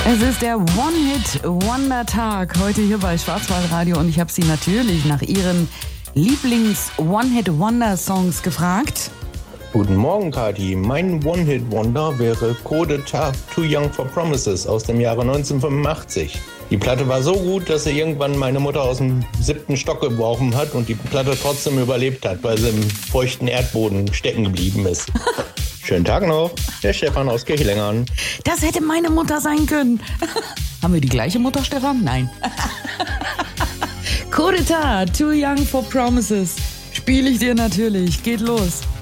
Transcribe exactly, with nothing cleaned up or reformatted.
Es ist der One-Hit-Wonder-Tag heute hier bei Schwarzwaldradio und ich habe Sie natürlich nach Ihren Lieblings-One-Hit-Wonder-Songs gefragt. Guten Morgen, Kati. Mein One-Hit-Wonder wäre Coup d'Etat Too Young for Promises aus dem Jahre neunzehnhundertfünfundachtzig. Die Platte war so gut, dass sie irgendwann meine Mutter aus dem siebten Stock geworfen hat und die Platte trotzdem überlebt hat, weil sie im feuchten Erdboden stecken geblieben ist. Schönen Tag noch, der Stefan aus Kirchlengern. Das hätte meine Mutter sein können. Haben wir die gleiche Mutter, Stefan? Nein. Coup d'Etat, Too Young for Promises. Spiele ich dir natürlich. Geht los.